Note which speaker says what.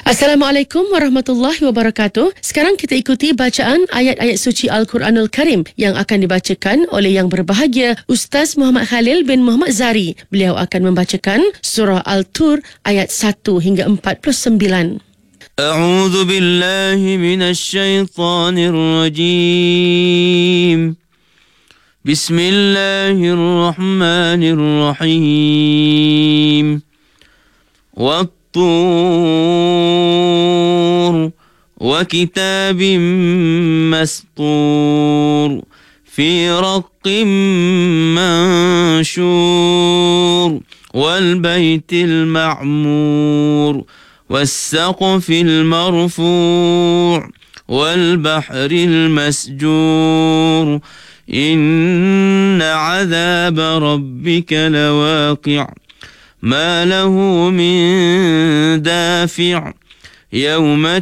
Speaker 1: Assalamualaikum warahmatullahi wabarakatuh. Sekarang kita ikuti bacaan ayat-ayat suci Al-Quranul Karim yang akan dibacakan oleh yang berbahagia Ustaz Muhammad Khalil bin Muhammad Zari. Beliau akan membacakan surah Al-Tur ayat 1 hingga 49.
Speaker 2: أعوذ بالله من الشيطان الرجيم بسم الله الرحمن الرحيم والطور وكتاب مسطور في رق منشور والبيت المعمور والسقف المرفوع والبحر المسجور إن عذاب ربك لواقع ما له من دافع يوم